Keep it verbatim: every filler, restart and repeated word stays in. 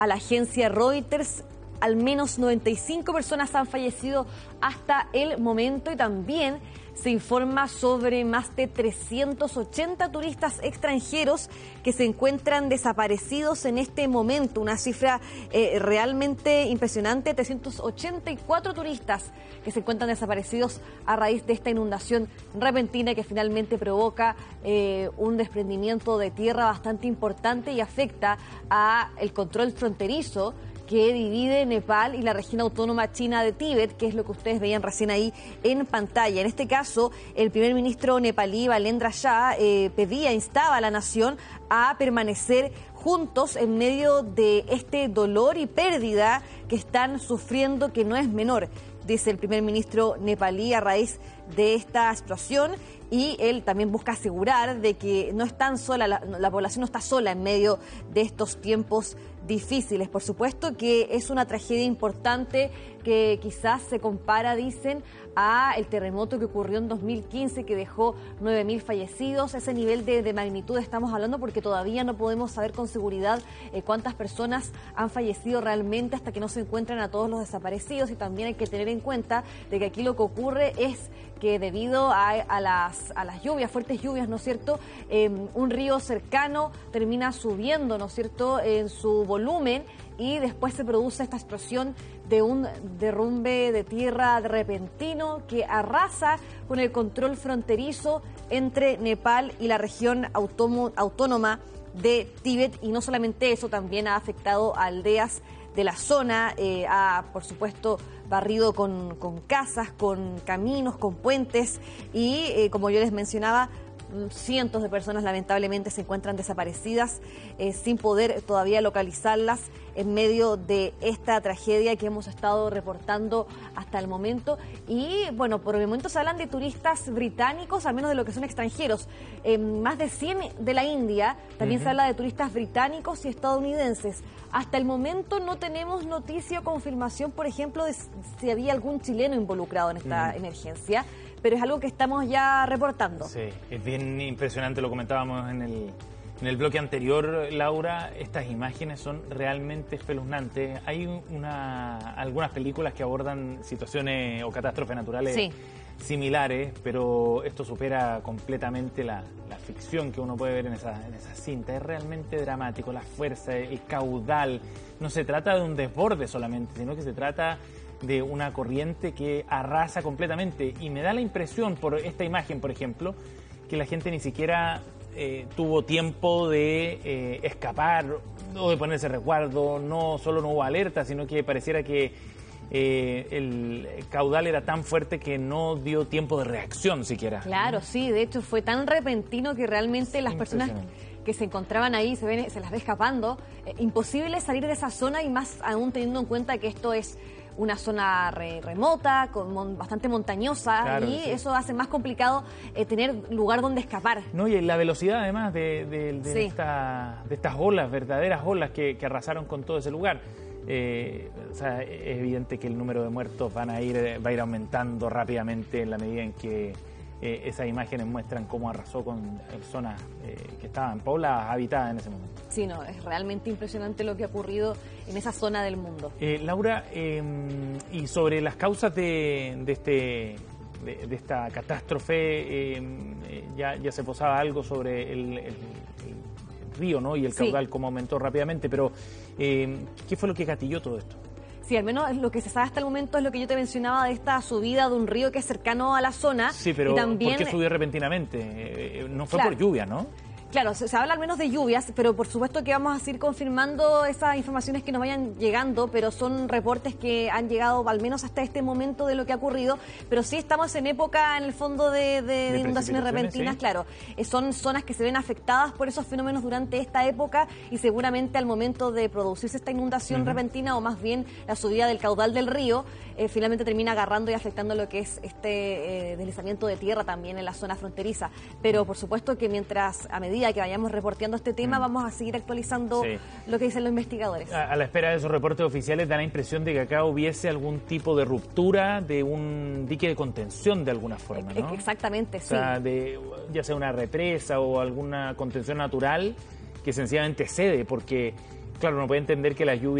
a la agencia Reuters, al menos noventa y cinco personas han fallecido hasta el momento y también se informa sobre más de trescientos ochenta turistas extranjeros que se encuentran desaparecidos en este momento. Una cifra eh, realmente impresionante, trescientos ochenta y cuatro turistas que se encuentran desaparecidos a raíz de esta inundación repentina que finalmente provoca eh, un desprendimiento de tierra bastante importante y afecta a el control fronterizo que divide Nepal y la región autónoma china de Tíbet, que es lo que ustedes veían recién ahí en pantalla. En este caso, el primer ministro nepalí, Balendra Shah, eh, pedía, instaba a la nación a permanecer juntos en medio de este dolor y pérdida que están sufriendo, que no es menor, dice el primer ministro nepalí a raíz de esta explosión. Y él también busca asegurar de que no están sola, la, la población no está sola en medio de estos tiempos difíciles. Por supuesto que es una tragedia importante que quizás se compara, dicen, a el terremoto que ocurrió en dos mil quince que dejó nueve mil fallecidos. Ese nivel de, de magnitud estamos hablando porque todavía no podemos saber con seguridad eh, cuántas personas han fallecido realmente hasta que no se encuentren a todos los desaparecidos. Y también hay que tener en cuenta de que aquí lo que ocurre es que debido a, a, las, a las lluvias, fuertes lluvias, ¿no es cierto?, eh, un río cercano termina subiendo, ¿no es cierto?, en su volumen y después se produce esta explosión de un derrumbe de tierra repentino que arrasa con el control fronterizo entre Nepal y la región autónoma de Tíbet. Y no solamente eso, también ha afectado a aldeas de la zona, eh, ha, por supuesto, barrido con, con casas, con caminos, con puentes y, eh, como yo les mencionaba, cientos de personas lamentablemente se encuentran desaparecidas eh, sin poder todavía localizarlas en medio de esta tragedia que hemos estado reportando hasta el momento. Y bueno, por el momento se hablan de turistas británicos, al menos de lo que son extranjeros, eh, más de cien de la India, también uh-huh. se habla de turistas británicos y estadounidenses. Hasta el momento no tenemos noticia o confirmación, por ejemplo, de si había algún chileno involucrado en esta uh-huh. emergencia, pero es algo que estamos ya reportando. Sí, es bien impresionante, lo comentábamos en el, en el bloque anterior, Laura, estas imágenes son realmente espeluznantes. Hay una, algunas películas que abordan situaciones o catástrofes naturales sí. similares, pero esto supera completamente la, la ficción que uno puede ver en esa, en esa cinta. Es realmente dramático, la fuerza, el caudal. No se trata de un desborde solamente, sino que se trata de una corriente que arrasa completamente. Y me da la impresión, por esta imagen, por ejemplo, que la gente ni siquiera eh, tuvo tiempo de eh, escapar o de ponerse resguardo. No solo no hubo alerta, sino que pareciera que eh, el caudal era tan fuerte que no dio tiempo de reacción siquiera. Claro, sí, de hecho fue tan repentino que realmente las personas que se encontraban ahí se, ven, se las ve escapando. Eh, imposible salir de esa zona y más aún teniendo en cuenta que esto es una zona re, remota, con, mon, bastante montañosa, claro, y sí. eso hace más complicado eh, tener lugar donde escapar. No, y la velocidad además de, de, de, sí. esta, de estas olas, verdaderas olas que, que arrasaron con todo ese lugar. Eh, o sea, es evidente que el número de muertos van a ir, va a ir aumentando rápidamente en la medida en que eh, esas imágenes muestran cómo arrasó con zonas eh, que estaban pobladas, habitadas en ese momento. Sí, no, es realmente impresionante lo que ha ocurrido en esa zona del mundo. Eh, Laura, eh, y sobre las causas de, de, este, de, de esta catástrofe, eh, ya, ya se posaba algo sobre el, el, el río, ¿no? Y el caudal, sí. cómo aumentó rápidamente, pero eh, ¿qué fue lo que gatilló todo esto? Sí, al menos lo que se sabe hasta el momento es lo que yo te mencionaba de esta subida de un río que es cercano a la zona. Sí, pero y también, ¿por qué subió repentinamente? Eh, no fue claro. por lluvia, ¿no? Claro, se, se habla al menos de lluvias, pero por supuesto que vamos a seguir confirmando esas informaciones que nos vayan llegando, pero son reportes que han llegado al menos hasta este momento de lo que ha ocurrido, pero sí estamos en época, en el fondo, de, de, de inundaciones repentinas, ¿sí? Claro. Eh, son zonas que se ven afectadas por esos fenómenos durante esta época y seguramente al momento de producirse esta inundación uh-huh. repentina, o más bien la subida del caudal del río, eh, finalmente termina agarrando y afectando lo que es este eh, deslizamiento de tierra también en la zona fronteriza. Pero por supuesto que mientras, a medida que vayamos reporteando este tema, mm. vamos a seguir actualizando sí. lo que dicen los investigadores. A, a la espera de esos reportes oficiales, da la impresión de que acá hubiese algún tipo de ruptura de un dique de contención de alguna forma, ¿no? Exactamente, o sea, sí. De, ya sea una represa o alguna contención natural que sencillamente cede, porque claro, uno puede entender que las lluvias